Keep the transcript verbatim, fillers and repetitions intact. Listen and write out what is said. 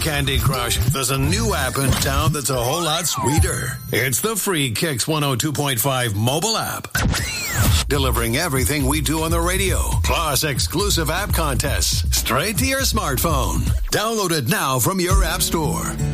Candy Crush, there's a new app in town that's a whole lot sweeter. It's the free Kicks one oh two point five mobile app. Delivering everything we do on the radio, plus exclusive app contests straight to your smartphone. Download it now from your app store.